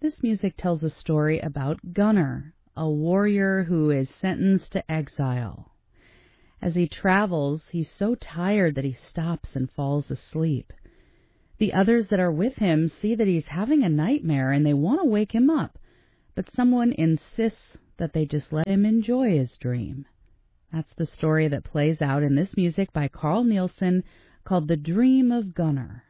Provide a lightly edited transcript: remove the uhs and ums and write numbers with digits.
this music tells a story about Gunnar, a warrior who is sentenced to exile. As he travels, he's so tired that he stops and falls asleep. The others that are with him see that he's having a nightmare and they want to wake him up, but someone insists that they just let him enjoy his dream. That's the story that plays out in this music by Carl Nielsen called The Dream of Gunnar.